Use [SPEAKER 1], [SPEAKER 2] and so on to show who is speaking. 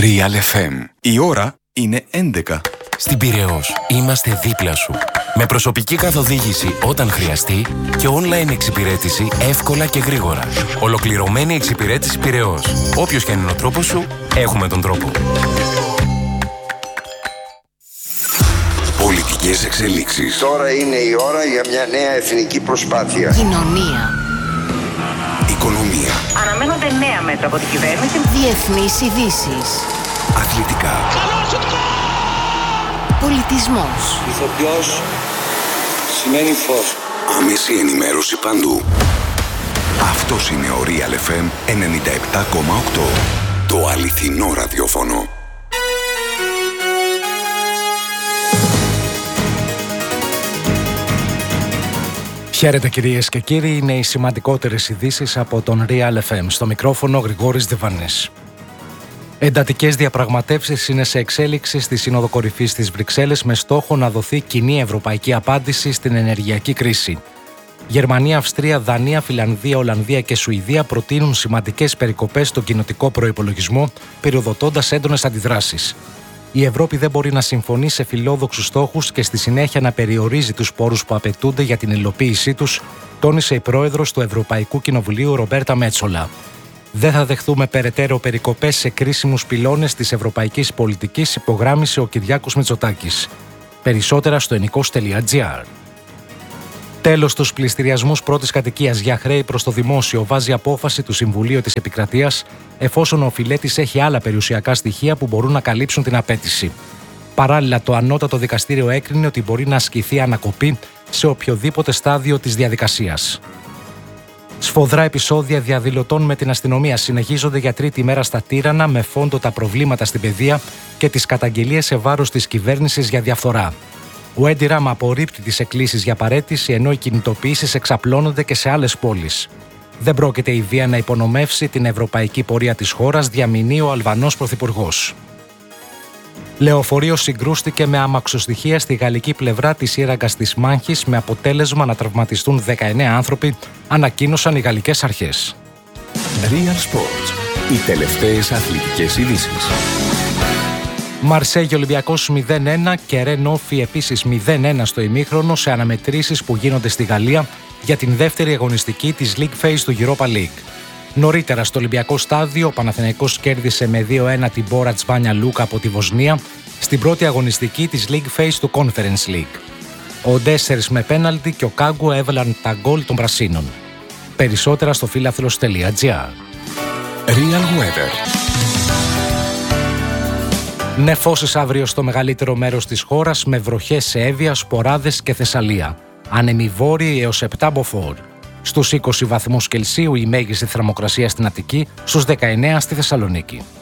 [SPEAKER 1] Real FM. Η ώρα είναι 11.
[SPEAKER 2] Στην Πειραιώς είμαστε δίπλα σου. Με προσωπική καθοδήγηση όταν χρειαστεί και online εξυπηρέτηση εύκολα και γρήγορα. Ολοκληρωμένη εξυπηρέτηση Πειραιώς. Όποιος και αν είναι ο τρόπος σου, έχουμε τον τρόπο.
[SPEAKER 1] Πολιτικές εξελίξεις.
[SPEAKER 3] Τώρα είναι η ώρα για μια νέα εθνική προσπάθεια.
[SPEAKER 4] Κοινωνία.
[SPEAKER 1] Οικονομία.
[SPEAKER 5] Αναμένονται νέα μέτρα από την κυβέρνηση.
[SPEAKER 4] Διεθνείς ειδήσεις.
[SPEAKER 1] Αθλητικά.
[SPEAKER 4] Πολιτισμός.
[SPEAKER 6] Ηθοποιός σημαίνει φως.
[SPEAKER 1] Άμεση ενημέρωση παντού. Αυτός είναι ο Real FM 97,8. Το αληθινό ραδιόφωνο.
[SPEAKER 7] Χαίρετε κυρίες και κύριοι, είναι οι σημαντικότερες ειδήσεις από τον Real FM. Στο μικρόφωνο Γρηγόρης Διβανής. Εντατικές διαπραγματεύσεις είναι σε εξέλιξη στη Σύνοδο Κορυφής της Βρυξέλλες με στόχο να δοθεί κοινή ευρωπαϊκή απάντηση στην ενεργειακή κρίση. Γερμανία, Αυστρία, Δανία, Φιλανδία, Ολλανδία και Σουηδία προτείνουν σημαντικές περικοπές στον κοινοτικό προϋπολογισμό, πυροδοτώντας έντονες αντιδράσεις. Η Ευρώπη δεν μπορεί να συμφωνεί σε φιλόδοξους στόχους και στη συνέχεια να περιορίζει τους πόρους που απαιτούνται για την υλοποίησή τους, τόνισε η πρόεδρος του Ευρωπαϊκού Κοινοβουλίου Ρομπέρτα Μέτσολα. Δεν θα δεχθούμε περαιτέρω περικοπές σε κρίσιμους πυλώνες της ευρωπαϊκής πολιτικής, υπογράμμισε ο Κυριάκος Μητσοτάκης. Περισσότερα στο ενικός.gr. Τέλος, στους πληστηριασμούς πρώτης κατοικίας για χρέη προς το δημόσιο βάζει απόφαση του Συμβουλίου της Επικρατείας, εφόσον ο οφειλέτης έχει άλλα περιουσιακά στοιχεία που μπορούν να καλύψουν την απέτηση. Παράλληλα, το Ανώτατο Δικαστήριο έκρινε ότι μπορεί να ασκηθεί ανακοπή σε οποιοδήποτε στάδιο της διαδικασίας. Σφοδρά επεισόδια διαδηλωτών με την αστυνομία συνεχίζονται για τρίτη μέρα στα Τύρανα, με φόντο τα προβλήματα στην παιδεία και τις καταγγελίες σε βάρος της κυβέρνησης για διαφθορά. Ο Έντι Ράμα απορρίπτει τις εκκλήσεις για παραίτηση, ενώ οι κινητοποιήσεις εξαπλώνονται και σε άλλες πόλεις. Δεν πρόκειται η βία να υπονομεύσει την ευρωπαϊκή πορεία της χώρας, διαμηνεί ο Αλβανός πρωθυπουργός. Λεωφορείο συγκρούστηκε με αμαξοστοιχεία στη γαλλική πλευρά της σύραγγας της Μάνχης, με αποτέλεσμα να τραυματιστούν 19 άνθρωποι, ανακοίνωσαν οι γαλλικές αρχές.
[SPEAKER 1] Real Sports. Οι τελευταίες αθλητικές ειδήσεις.
[SPEAKER 7] Μαρσέγιο Ολυμπιακός 0-1 και Ρεν Όφι επίσης 0-1 στο ημίχρονο σε αναμετρήσεις που γίνονται στη Γαλλία για την δεύτερη αγωνιστική της League Phase του Europa League. Νωρίτερα στο Ολυμπιακό στάδιο, ο Παναθηναϊκός κέρδισε με 2-1 την Μπόρατς Μπάνια Λούκα από τη Βοσνία στην πρώτη αγωνιστική της League Phase του Conference League. Ο Ντέσσερς με πέναλτι και ο Κάγκο έβαλαν τα γκολ των Πρασίνων. Περισσότερα στο φίλαθλος.gr.
[SPEAKER 1] Real Weather.
[SPEAKER 7] Νεφώσεις αύριο στο μεγαλύτερο μέρος της χώρας, με βροχές σε Εύβοια, Σποράδες και Θεσσαλία. Άνεμοι βόρειοι έως 7 μποφόρ. Στους 20 βαθμούς Κελσίου η μέγιστη θερμοκρασία στην Αττική, στους 19 στη Θεσσαλονίκη.